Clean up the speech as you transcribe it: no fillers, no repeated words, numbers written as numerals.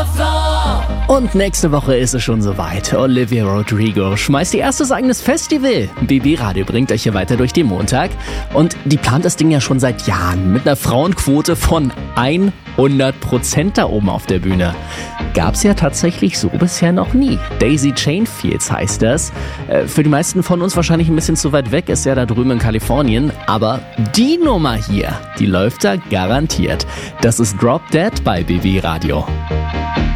Und nächste Woche ist es schon soweit. Olivia Rodrigo schmeißt ihr erstes eigenes Festival. BB Radio bringt euch hier weiter durch den Montag. Und die plant das Ding ja schon seit Jahren mit einer Frauenquote von 100% da oben auf der Bühne. Gab's ja tatsächlich so bisher noch nie. Daisy Chain Fields heißt das. Für die meisten von uns wahrscheinlich ein bisschen zu weit weg, ist ja da drüben in Kalifornien. Aber die Nummer hier, die läuft da garantiert. Das ist Drop Dead bei BB Radio.